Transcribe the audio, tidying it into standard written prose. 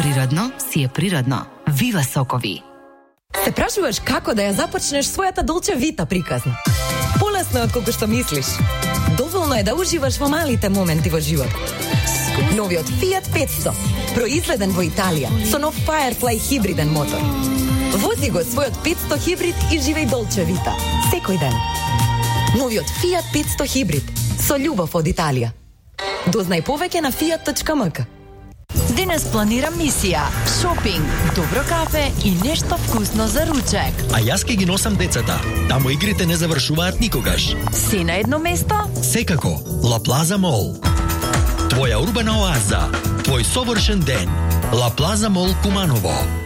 Природно си е природно. Вива сокови. Се прашуваш како да ја започнеш својата Dolce Vita приказна? Полесно е отколку што мислиш. Доволно е да уживаш во малите моменти во живот. Новиот Fiat 500, произведен во Италија, со нов Firefly хибриден мотор. Вози го својот 500 хибрид и живеј Dolce Vita секој ден. Новиот Fiat 500 хибрид, со љубов од Италија. Дознај повеќе на fiat.mk. Денес планирам мисија, шопинг, добро кафе и нешто вкусно за ручек. А јас ке ги носам децата. Таму игрите не завршуваат никогаш. Се на едно место? Секако, Ла Плаза Мол. Твоја урбана оаза, твој совршен ден. Ла Плаза Мол Куманово.